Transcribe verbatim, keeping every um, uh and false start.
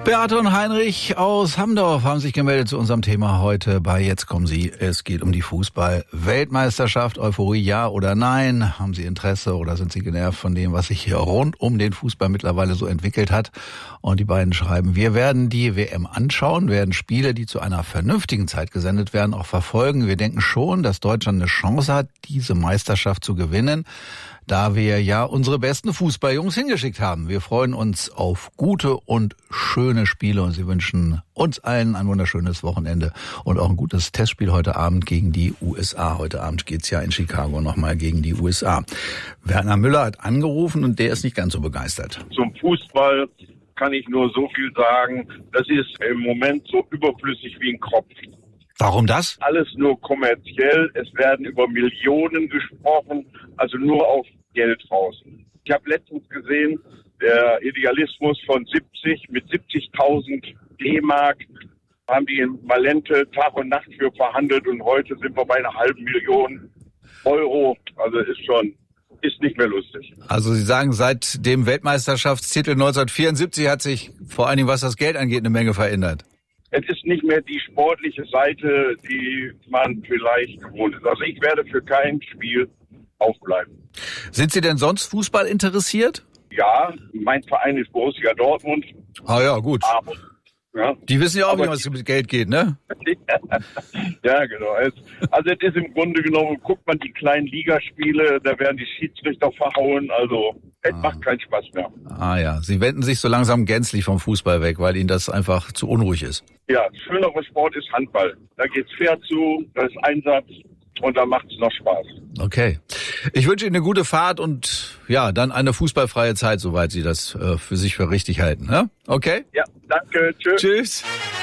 Beate und Heinrich aus Hamdorf haben sich gemeldet zu unserem Thema heute bei Jetzt kommen Sie. Es geht um die Fußball-Weltmeisterschaft. Euphorie, ja oder nein? Haben Sie Interesse oder sind Sie genervt von dem, was sich hier rund um den Fußball mittlerweile so entwickelt hat? Und die beiden schreiben, wir werden die W M anschauen, werden Spiele, die zu einer vernünftigen Zeit gesendet werden, auch verfolgen. Wir denken schon, dass Deutschland eine Chance hat, diese Meisterschaft zu gewinnen, da wir ja unsere besten Fußballjungs hingeschickt haben. Wir freuen uns auf gute und schöne Spiele und Sie wünschen uns allen ein wunderschönes Wochenende und auch ein gutes Testspiel heute Abend gegen die U S A. Heute Abend geht's ja in Chicago nochmal gegen die U S A. Werner Müller hat angerufen und der ist nicht ganz so begeistert. Zum Fußball kann ich nur so viel sagen, das ist im Moment so überflüssig wie ein Kropf. Warum das? Alles nur kommerziell, es werden über Millionen gesprochen, also nur auf Geld raus. Ich habe letztens gesehen, der Idealismus von siebzig mit siebzigtausend D-Mark haben die in Malente Tag und Nacht für verhandelt und heute sind wir bei einer halben Million Euro. Also ist schon, ist nicht mehr lustig. Also Sie sagen, seit dem Weltmeisterschaftstitel neunzehnhundertvierundsiebzig hat sich vor allen Dingen, was das Geld angeht, eine Menge verändert. Es ist nicht mehr die sportliche Seite, die man vielleicht gewohnt ist. Also ich werde für kein Spiel aufbleiben. Sind Sie denn sonst Fußball interessiert? Ja, mein Verein ist Borussia Dortmund. Ah ja, gut. Aber, ja. Die wissen ja auch, Aber wie was mit Geld geht, ne? Ja, genau. Also es ist im Grunde genommen, guckt man die kleinen Ligaspiele, da werden die Schiedsrichter verhauen. Also es ah. macht keinen Spaß mehr. Ah ja, Sie wenden sich so langsam gänzlich vom Fußball weg, weil Ihnen das einfach zu unruhig ist. Ja, schönerer Sport ist Handball. Da geht's fair zu, da ist Einsatz und da macht's noch Spaß. Okay. Ich wünsche Ihnen eine gute Fahrt und ja, dann eine fußballfreie Zeit, soweit Sie das äh, für sich für richtig halten. Ne? Okay? Ja, danke. Tschüss. Tschüss.